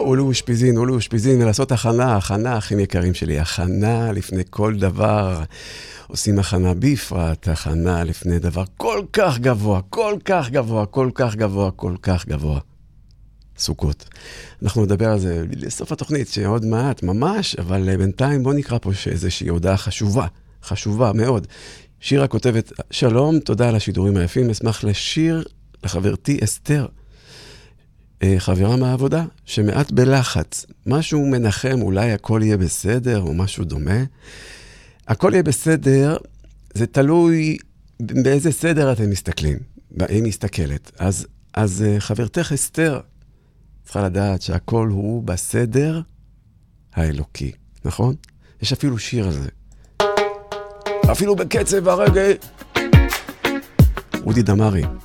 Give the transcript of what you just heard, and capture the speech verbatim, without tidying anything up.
אולו אושפיזין, אולו אושפיזין, ולעשות הכנה, הכנה, אחים יקרים שלי, הכנה לפני כל דבר. עושים הכנה בפרט, הכנה לפני דבר כל כך גבוה, כל כך גבוה, כל כך גבוה, כל כך גבוה. סוכות. אנחנו נדבר על זה לסוף התוכנית, שעוד מעט, ממש, אבל בינתיים בוא נקרא פה שאיזושהי הודעה חשובה, חשובה מאוד. שירה כותבת, שלום, תודה על השידורים היפים, אשמח לשיר לחברתי אסתר, חברה מהעבודה, שמעט בלחץ, משהו מנחם, אולי הכל יהיה בסדר, או משהו דומה. הכל יהיה בסדר, זה תלוי באיזה סדר אתם מסתכלים, היא מסתכלת. אז, אז חברתך אסתר, צריכה לדעת שהכל הוא בסדר האלוקי, נכון? יש אפילו שיר על זה. אפילו בקצב הרגע. אודי דמרי.